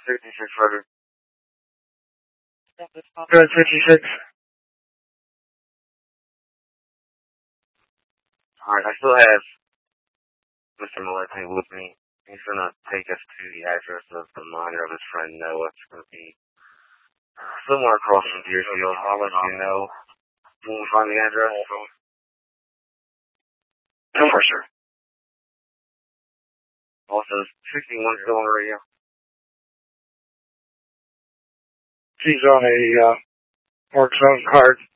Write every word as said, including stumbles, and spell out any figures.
sixty-six hundred. Good, fifty-six. Alright, I still have Mister Malete with me. He's gonna take us to the address of the miner of his friend Noah. It's gonna be somewhere across from Deerfield. I'll let you know when we find the address. Go for it, sir. Also, sixty-one still on the radio. He's on a uh, work zone card.